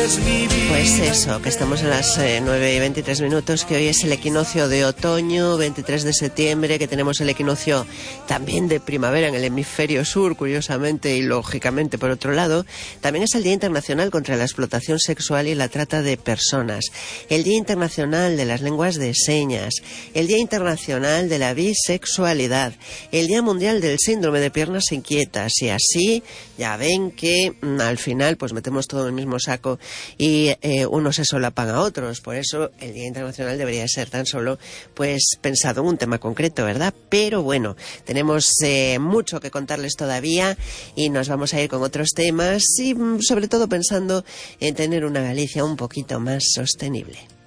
Pues eso, que estamos en las 9:23, que hoy es el equinoccio de otoño, 23 de septiembre, que tenemos el equinoccio también de primavera en el hemisferio sur, curiosamente y lógicamente por otro lado. También es el Día Internacional contra la Explotación Sexual y la Trata de Personas, el Día Internacional de las Lenguas de Señas, el Día Internacional de la Bisexualidad, el Día Mundial del Síndrome de Piernas Inquietas, y así ya ven que al final pues metemos todo en el mismo saco y unos se solapan a otros. Por eso el Día Internacional debería ser tan solo pues pensado en un tema concreto, ¿verdad? Pero bueno, tenemos mucho que contarles todavía y nos vamos a ir con otros temas y sobre todo pensando en tener una Galicia un poquito más sostenible.